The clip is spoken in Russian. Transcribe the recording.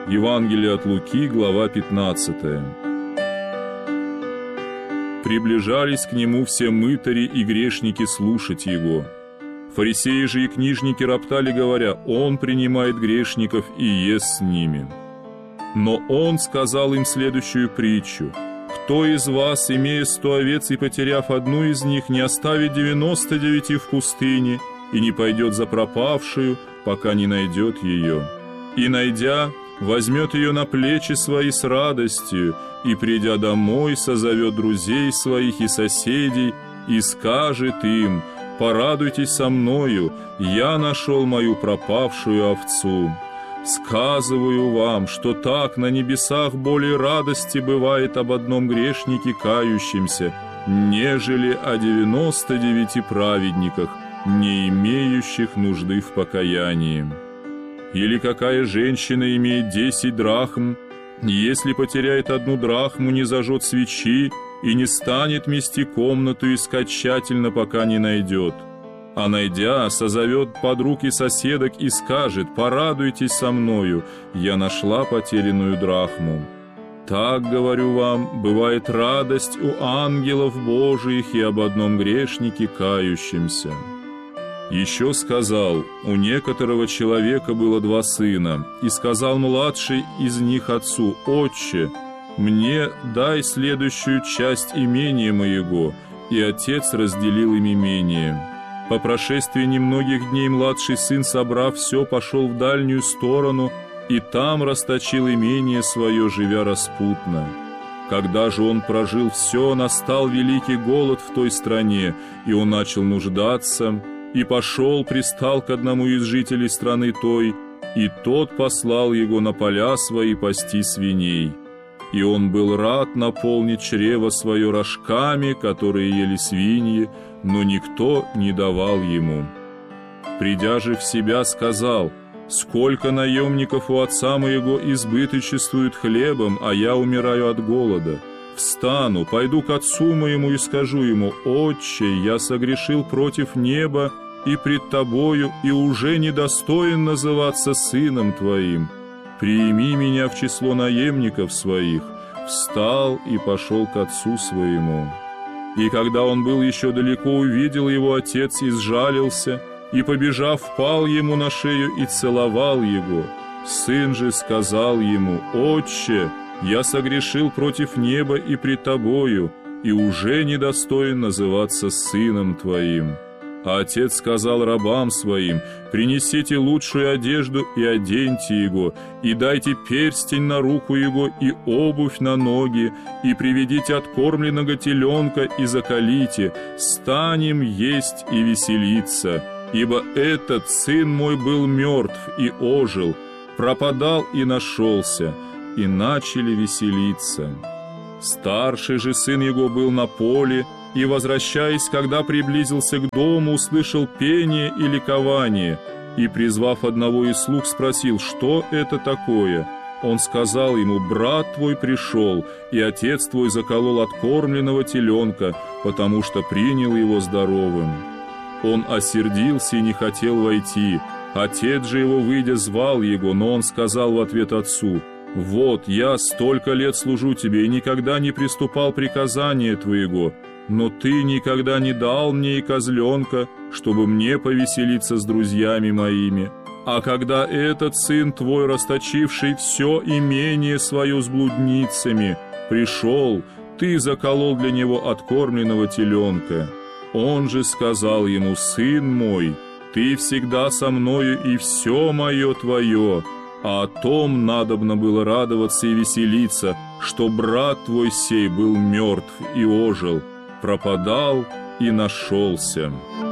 Евангелие от Луки, глава 15. Приближались к нему все мытари и грешники слушать его. Фарисеи же и книжники роптали, говоря: «Он принимает грешников и ест с ними». Но он сказал им следующую притчу: «Кто из вас, имея 100 овец и потеряв одну из них, не оставит 99 в пустыне и не пойдет за пропавшую, пока не найдет ее? И, найдя, возьмет ее на плечи свои с радостью, и, придя домой, созовет друзей своих и соседей, и скажет им: порадуйтесь со мною, я нашел мою пропавшую овцу. Сказываю вам, что так на небесах более радости бывает об одном грешнике кающемся, нежели о 99 праведниках, не имеющих нужды в покаянии. Или какая женщина имеет 10 драхм, если потеряет 1 драхму, не зажжет свечи и не станет мести комнату искать тщательно, пока не найдет? А найдя, созовет подруг и соседок и скажет: порадуйтесь со мною, я нашла потерянную драхму. Так, говорю вам, бывает радость у ангелов Божиих и об одном грешнике кающемся». Еще сказал: у некоторого человека было 2 сына, и сказал младший из них отцу: «Отче, мне дай следующую часть имения моего». И отец разделил им имение. По прошествии немногих дней младший сын, собрав все, пошел в дальнюю сторону и там расточил имение свое, живя распутно. Когда же он прожил все, настал великий голод в той стране, и он начал нуждаться, и пошел, пристал к одному из жителей страны той, и тот послал его на поля свои пасти свиней. И он был рад наполнить чрево свое рожками, которые ели свиньи, но никто не давал ему. Придя же в себя, сказал: «Сколько наемников у отца моего избыточествуют хлебом, а я умираю от голода. Встану, пойду к отцу моему и скажу ему: Отче, я согрешил против неба и пред тобою, и уже недостоин называться сыном твоим. Приими меня в число наемников своих». Встал и пошел к отцу своему. И когда он был еще далеко, увидел его отец и сжалился, и, побежав, впал ему на шею и целовал его. Сын же сказал ему: «Отче, я согрешил против неба и пред тобою, и уже недостоин называться сыном твоим». А отец сказал рабам своим: «Принесите лучшую одежду и оденьте его, и дайте перстень на руку его и обувь на ноги, и приведите откормленного теленка и заколите, станем есть и веселиться. Ибо этот сын мой был мертв и ожил, пропадал и нашелся, и начали веселиться. Старший же сын его был на поле, и, возвращаясь, когда приблизился к дому, услышал пение и ликование, и, призвав одного из слуг, спросил: что это такое? Он сказал ему: брат твой пришел, и отец твой заколол откормленного теленка, потому что принял его здоровым. Он осердился и не хотел войти. Отец же его, выйдя, звал его, но он сказал в ответ отцу: вот, я столько лет служу тебе и никогда не приступал приказания твоего, но ты никогда не дал мне и козленка, чтобы мне повеселиться с друзьями моими. А когда этот сын твой, расточивший все имение свое с блудницами, пришел, ты заколол для него откормленного теленка. Он же сказал ему: сын мой, ты всегда со мною, и все мое твое. А о том надобно было радоваться и веселиться, что брат твой сей был мертв и ожил, пропадал и нашелся».